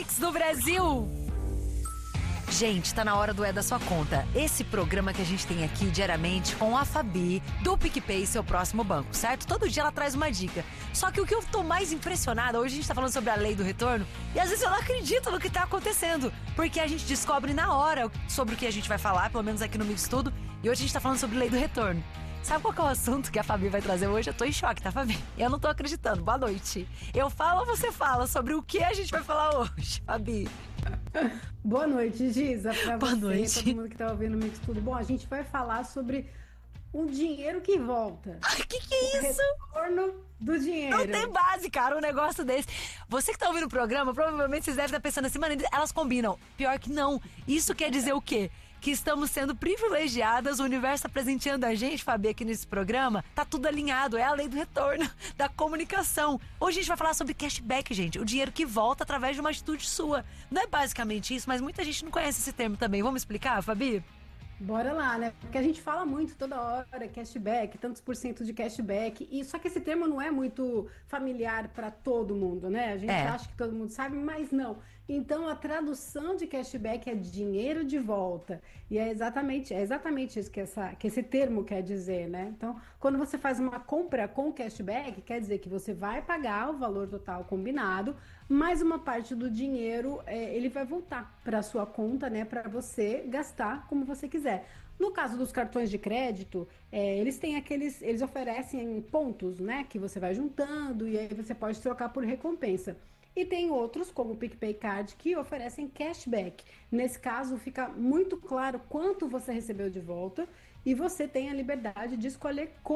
Mix do Brasil. Gente, tá na hora do É da Sua Conta. Esse programa que a gente tem aqui diariamente com a Fabi, do PicPay, seu próximo banco, certo? Todo dia ela traz uma dica. Só que o que eu tô mais impressionada, hoje a gente tá falando sobre a lei do retorno, e às vezes eu não acredito no que tá acontecendo, porque a gente descobre na hora sobre o que a gente vai falar, pelo menos aqui no Mix Tudo, e hoje a gente tá falando sobre lei do retorno. Sabe qual que é o assunto que a Fabi vai trazer hoje? Eu tô em choque, tá, Fabi? Eu não tô acreditando. Boa noite. Eu falo ou você fala sobre o que a gente vai falar hoje, Fabi? Boa noite, Giza, pra Boa você, noite. todo mundo que tá ouvindo o Mix Tudo. Bom, a gente vai falar sobre o dinheiro que volta. Ai, que é isso? O retorno do dinheiro. Não tem base, cara, um negócio desse. Você que tá ouvindo o programa, provavelmente vocês devem estar pensando assim, mano, elas combinam. Pior que não. Isso quer dizer o quê? Que estamos sendo privilegiadas, o universo tá presenteando a gente, Fabi, aqui nesse programa. Tá tudo alinhado, é a lei do retorno, da comunicação. Hoje a gente vai falar sobre cashback, gente. O dinheiro que volta através de uma atitude sua. Não é basicamente isso, mas muita gente não conhece esse termo também. Vamos explicar, Fabi? Bora lá, né? Porque a gente fala muito toda hora, cashback, tantos por cento de cashback, e só que esse termo não é muito familiar para todo mundo, né? A gente acha que todo mundo sabe, mas não. Então a tradução de cashback é dinheiro de volta. E é exatamente isso que esse termo quer dizer, né? Então, quando você faz uma compra com cashback, quer dizer que você vai pagar o valor total combinado, mas uma parte do dinheiro ele vai voltar para sua conta, né? Para você gastar como você quiser. No caso dos cartões de crédito, eles oferecem pontos, né? Que você vai juntando e aí você pode trocar por recompensa. E tem outros, como o PicPay Card, que oferecem cashback. Nesse caso, fica muito claro quanto você recebeu de volta e você tem a liberdade de escolher como